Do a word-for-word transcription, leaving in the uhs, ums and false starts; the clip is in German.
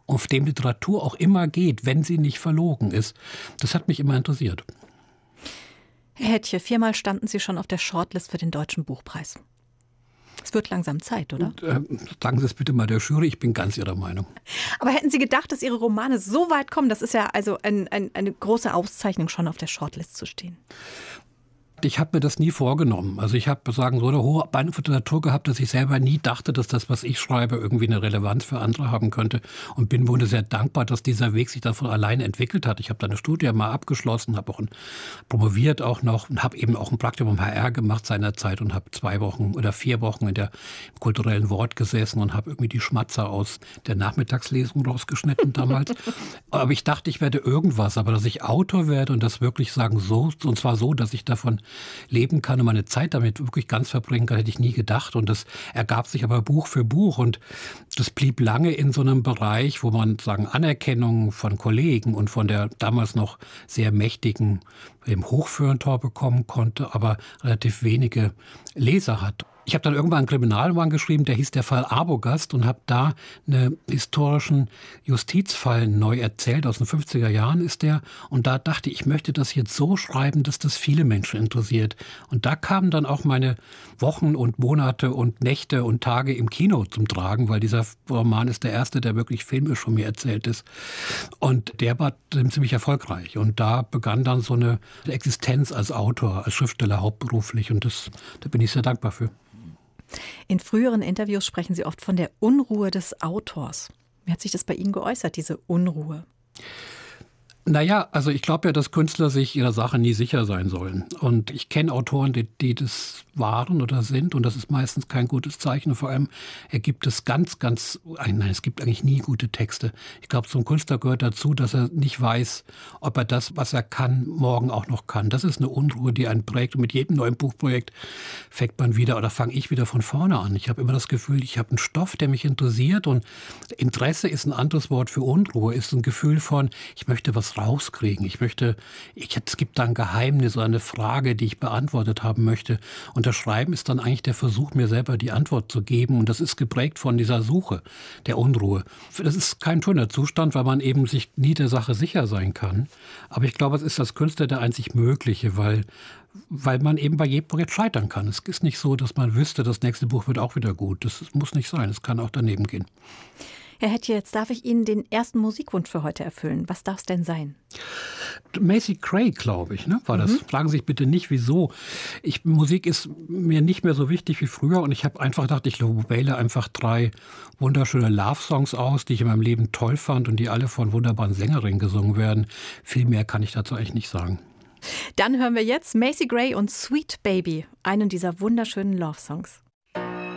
auf dem Literatur auch immer geht, wenn sie nicht verlogen ist. Das hat mich immer interessiert. Herr Hettche, viermal standen Sie schon auf der Shortlist für den Deutschen Buchpreis. Es wird langsam Zeit, oder? Und, äh, sagen Sie es bitte mal der Jury, ich bin ganz Ihrer Meinung. Aber hätten Sie gedacht, dass Ihre Romane so weit kommen? Das ist ja also ein, ein, eine große Auszeichnung, schon auf der Shortlist zu stehen. Ich habe mir das nie vorgenommen. Also ich habe sagen so eine hohe Literatur gehabt, dass ich selber nie dachte, dass das, was ich schreibe, irgendwie eine Relevanz für andere haben könnte. Und bin wohl sehr dankbar, dass dieser Weg sich davon alleine entwickelt hat. Ich habe da eine Studie mal abgeschlossen, habe auch ein, promoviert auch noch und habe eben auch ein Praktikum im H R gemacht seinerzeit und habe zwei Wochen oder vier Wochen in der im kulturellen Wort gesessen und habe irgendwie die Schmatzer aus der Nachmittagslesung rausgeschnitten damals. Aber ich dachte, ich werde irgendwas, aber dass ich Autor werde und das wirklich sagen so, und zwar so, dass ich davon leben kann und meine Zeit damit wirklich ganz verbringen kann, hätte ich nie gedacht. Und das ergab sich aber Buch für Buch. Und das blieb lange in so einem Bereich, wo man sagen Anerkennung von Kollegen und von der damals noch sehr mächtigen im Hochfeuilleton bekommen konnte, aber relativ wenige Leser hat. Ich habe dann irgendwann einen Kriminalroman geschrieben, der hieß Der Fall Arbogast und habe da einen historischen Justizfall neu erzählt. Aus den fünfziger Jahren ist der. Und da dachte ich, ich möchte das jetzt so schreiben, dass das viele Menschen interessiert. Und da kamen dann auch meine Wochen und Monate und Nächte und Tage im Kino zum Tragen, weil dieser Roman ist der erste, der wirklich filmisch von mir erzählt ist. Und der war ziemlich erfolgreich. Und da begann dann so eine Existenz als Autor, als Schriftsteller hauptberuflich. Und das, da bin ich sehr dankbar für. In früheren Interviews sprechen Sie oft von der Unruhe des Autors. Wie hat sich das bei Ihnen geäußert, diese Unruhe? Naja, also ich glaube ja, dass Künstler sich ihrer Sache nie sicher sein sollen. Und ich kenne Autoren, die, die das waren oder sind. Und das ist meistens kein gutes Zeichen. Und vor allem ergibt es ganz, ganz, nein, es gibt eigentlich nie gute Texte. Ich glaube, zum Künstler gehört dazu, dass er nicht weiß, ob er das, was er kann, morgen auch noch kann. Das ist eine Unruhe, die einen prägt. Und mit jedem neuen Buchprojekt fängt man wieder oder fange ich wieder von vorne an. Ich habe immer das Gefühl, ich habe einen Stoff, der mich interessiert. Und Interesse ist ein anderes Wort für Unruhe, ist ein Gefühl von, ich möchte was rauskriegen. Ich möchte, ich, es gibt da ein Geheimnis oder eine Frage, die ich beantwortet haben möchte. Und das Schreiben ist dann eigentlich der Versuch, mir selber die Antwort zu geben. Und das ist geprägt von dieser Suche, der Unruhe. Das ist kein schöner Zustand, weil man eben sich nie der Sache sicher sein kann. Aber ich glaube, es ist als Künstler der einzig Mögliche, weil weil man eben bei jedem Projekt scheitern kann. Es ist nicht so, dass man wüsste, das nächste Buch wird auch wieder gut. Das muss nicht sein. Es kann auch daneben gehen. Herr Hettche, jetzt darf ich Ihnen den ersten Musikwunsch für heute erfüllen. Was darf es denn sein? Macy Gray, glaube ich, ne, war das. Mhm. Fragen Sie sich bitte nicht, wieso. Ich, Musik ist mir nicht mehr so wichtig wie früher und ich habe einfach gedacht, ich wähle einfach drei wunderschöne Love-Songs aus, die ich in meinem Leben toll fand und die alle von wunderbaren Sängerinnen gesungen werden. Viel mehr kann ich dazu eigentlich nicht sagen. Dann hören wir jetzt Macy Gray und Sweet Baby, einen dieser wunderschönen Love-Songs.